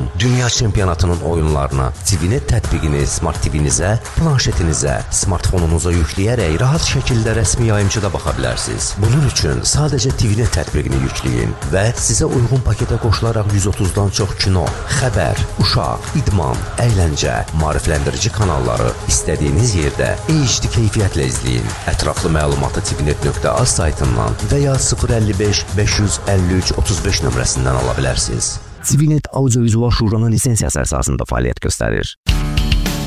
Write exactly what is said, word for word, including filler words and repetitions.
Son dünya çempionatının oyunlarına TVNet tətbiqini Smart T V-nizə, planşetinizə, smartfonunuza yükləyərək rahat şəkildə rəsmi yayımçıda baxa bilərsiniz. Bunun üçün sadəcə TVNet tətbiqini yükləyin və sizə uyğun paketə qoşularaq yüz otuzdan çox kino, xəbər, uşaq, idman, əyləncə, maarifləndirici kanalları istədiyiniz yerdə H D keyfiyyətlə izləyin. Ətraflı məlumatı tvnet nöqtə az saytından və ya sıfır əlli beş beş yüz əlli üç otuz beş nömrəsindən ala bilərsiniz. TVNet Audio-Vizual Şuranın lisensiyası əsasında fəaliyyət göstərir.